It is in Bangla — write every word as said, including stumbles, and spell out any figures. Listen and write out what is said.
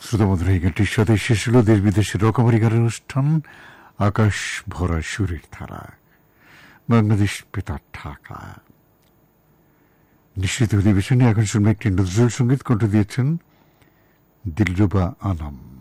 শ্রোতামধুর এই গানটির সাথে শেষ হল দেশ বিদেশের রকমারি গানের অনুষ্ঠান আকাশ ভরা সুরের ধারা, বাংলাদেশ বেতার ঢাকা। নিশ্চিত অধিবেশনে এখন শুনবে একটি নজরুল সঙ্গীত কণ্ঠ দিয়েছেন দিলরুবা আনাম।